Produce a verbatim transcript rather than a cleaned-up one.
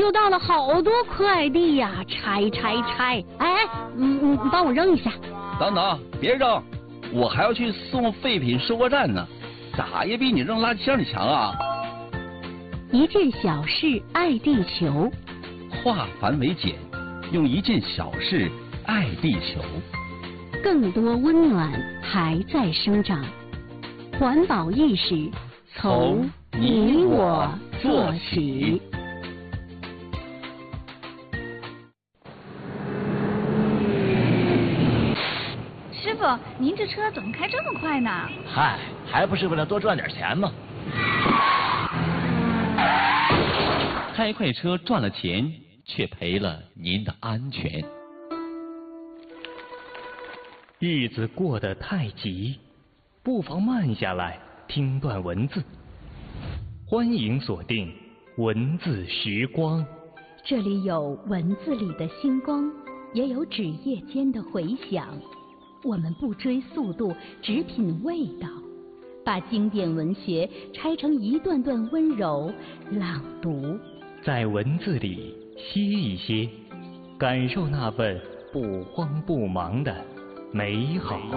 收到了好多快递呀，拆拆拆！哎，嗯嗯，帮我扔一下。 等等，别扔，我还要去送废品收货站呢，咋也比你扔垃圾箱里强啊！ 一件小事爱地球， 化繁为简，用一件小事爱地球。 更多温暖还在生长，环保意识从你我做起。 师傅，您这车怎么开这么快呢？ 嗨，还不是为了多赚点钱吗？ 开快车赚了钱，却赔了您的安全。 日子过得太急，不妨慢下来听段文字。欢迎锁定文字时光， 这里有文字里的星光，也有纸页间的回响。我们不追速度，只品味道，把经典文学拆成一段段温柔朗读， 在文字里歇一歇，感受那份不慌不忙的美好。